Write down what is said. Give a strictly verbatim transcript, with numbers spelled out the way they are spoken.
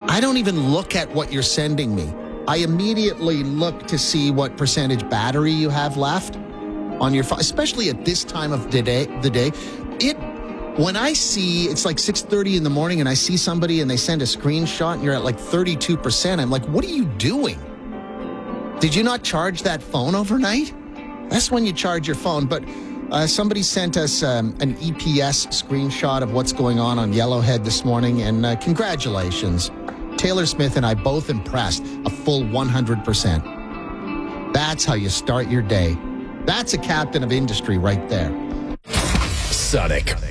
I don't even look at what you're sending me. I immediately look to see what percentage battery you have left on your phone, especially at this time of the day. The day, it when I see it's like six thirty in the morning, and I see somebody and they send a screenshot, and you're at like thirty-two percent. I'm like, what are you doing? Did you not charge that phone overnight? That's when you charge your phone. But uh, somebody sent us um, an E P S screenshot of what's going on on Yellowhead this morning, and uh, congratulations. Taylor Smith and I both impressed, a full one hundred percent. That's how you start your day. That's a captain of industry right there. Sonic.